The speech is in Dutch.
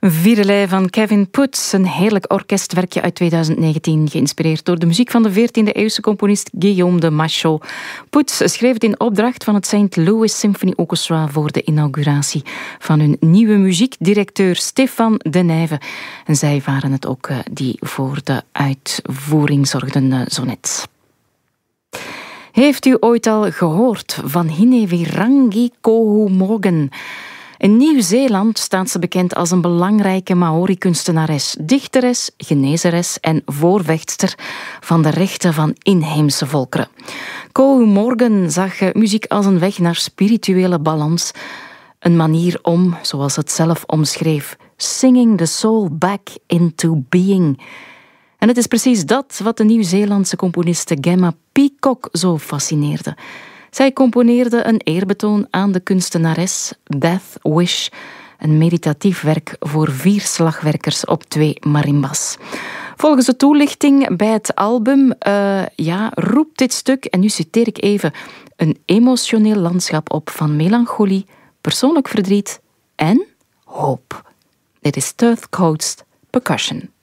Vierelei van Kevin Puts, een heerlijk orkestwerkje uit 2019, geïnspireerd door de muziek van de 14e-eeuwse componist Guillaume de Machaut. Puts schreef het in opdracht van het St. Louis Symphony Orchestra voor de inauguratie van hun nieuwe muziekdirecteur Stefan De Nijve. En zij waren het ook die voor de uitvoering zorgden, zo net. Heeft u ooit al gehoord van Hinevirangi Kohumorgan? In Nieuw-Zeeland staat ze bekend als een belangrijke Maori-kunstenares, dichteres, genezeres en voorvechtster van de rechten van inheemse volkeren. Kohumorgan zag muziek als een weg naar spirituele balans, een manier om, zoals het zelf omschreef, singing the soul back into being. En het is precies dat wat de Nieuw-Zeelandse componiste Gemma Peacock zo fascineerde. Zij componeerde een eerbetoon aan de kunstenares Death Wish, een meditatief werk voor 4 slagwerkers op 2 marimbas. Volgens de toelichting bij het album roept dit stuk, en nu citeer ik even, een emotioneel landschap op van melancholie, persoonlijk verdriet en hoop. Dit is Third Coast Percussion.